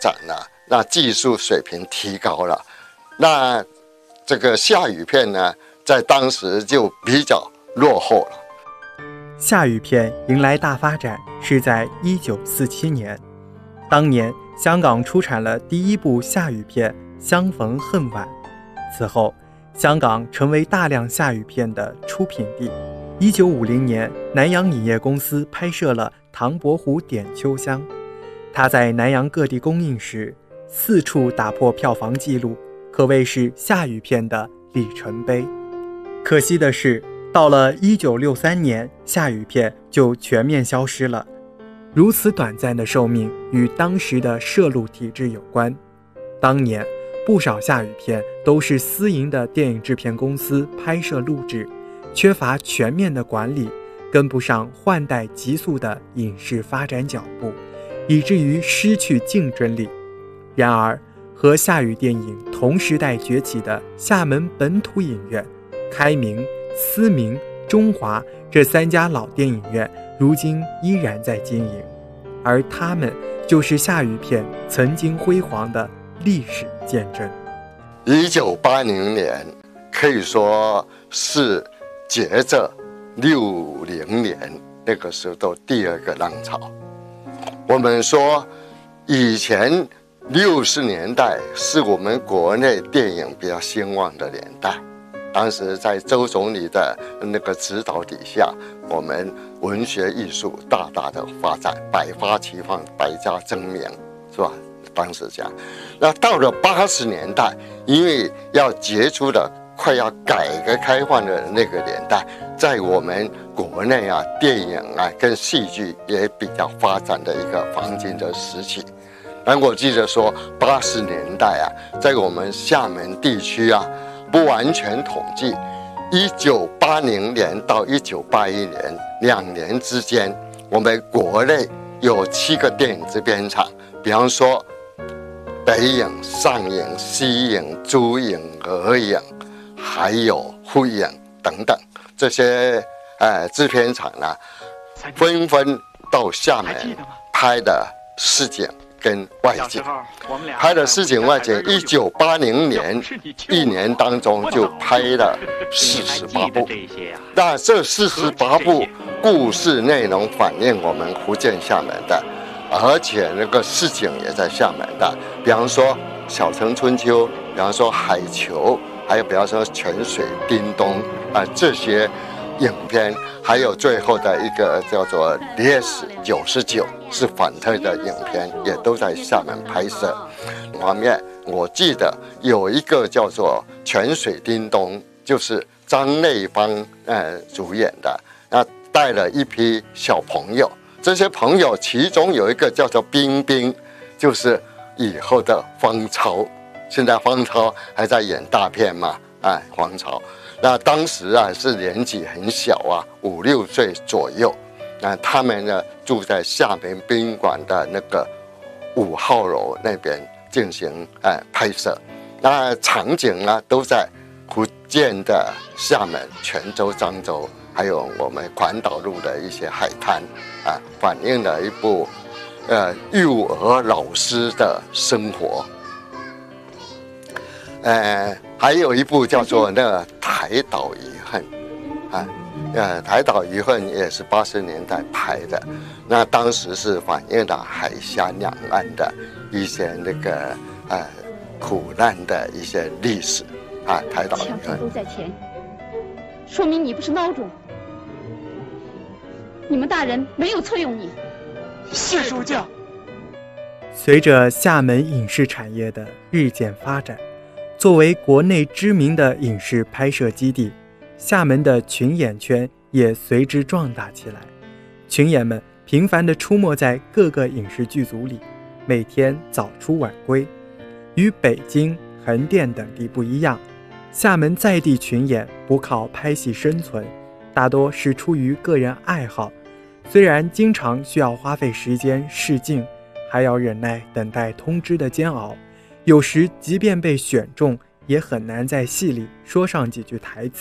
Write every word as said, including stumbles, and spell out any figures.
展了，那技术水平提高了，那这个夏语片呢，在当时就比较落后了。 夏语片迎来大发展是在一九四七年，当年香港出产了第一部夏语片《相逢恨晚》，此后香港成为大量夏语片的出品地。一九五零年，南洋影业公司拍摄了《唐伯虎点秋香》，它在南洋各地公映时，四处打破票房纪录，可谓是夏语片的里程碑。可惜的是，到了一九六三年，夏语片就全面消失了。如此短暂的寿命与当时的摄录体制有关。当年不少夏语片都是私营的电影制片公司拍摄录制，缺乏全面的管理，跟不上换代急速的影视发展脚步，以至于失去竞争力。然而，和夏语电影同时代崛起的厦门本土影院、开明、思明、中华这三家老电影院如今依然在经营，而他们就是夏语片曾经辉煌的历史见证。 一九八零年可以说是接着六零年那个时候的第二个浪潮。我们说以前六十年代是我们国内电影比较兴旺的年代，当时在周总理的那个指导底下，我们文学艺术大大的发展，百花齐放，百家争鸣，是吧？当时这样。那到了八十年代，因为要结束了快要改革开放的那个年代，在我们国内啊，电影啊跟戏剧也比较发展的一个黄金的时期。但我记得说，八十年代啊，在我们厦门地区啊，不完全统计，一九八零年到一九八一年两年之间，我们国内有七个电影制片厂，比方说北影、上影、西影、珠影、俄影，还有沪影等等，这些呃制片厂呢，纷纷到厦门拍的市井跟外景，拍的市井外景，一九八零年一年当中就拍了四十八部。那这四十八部故事内容反映我们福建厦门的，而且那个市井也在厦门的，比方说《小城春秋》，比方说《海球》，还有比方说《泉水叮咚》啊、呃、这些影片，还有最后的一个叫做《烈士九十九》是反特的影片，也都在厦门拍摄。方面，我记得有一个叫做《泉水叮咚》，就是张内芳呃主演的，那带了一批小朋友，这些朋友其中有一个叫做冰冰，就是以后的方超。现在方超还在演大片嘛？哎，方超。那当时啊是年纪很小啊，五六岁左右。那他们呢住在厦门宾馆的那个五号楼那边进行哎拍摄。那场景呢都在福建的厦门、泉州、漳州，还有我们环岛路的一些海滩啊，反映了一部呃幼儿老师的生活。呃，还有一部叫做那个《台岛遗恨》啊，呃，《台岛遗恨》也是八十年代拍的，那当时是反映了海峡两岸的一些那个呃苦难的一些历史啊，《台岛遗恨》 都在前，说明你不是孬种，你们大人没有错用你。 是书教。 随着厦门影视产业的日渐发展，作为国内知名的影视拍摄基地，厦门的群演圈也随之壮大起来。群演们频繁地出没在各个影视剧组里，每天早出晚归。与北京、横店等地不一样，厦门在地群演不靠拍戏生存，大多是出于个人爱好。虽然经常需要花费时间试镜，还要忍耐等待通知的煎熬，有时即便被选中，也很难在戏里说上几句台词。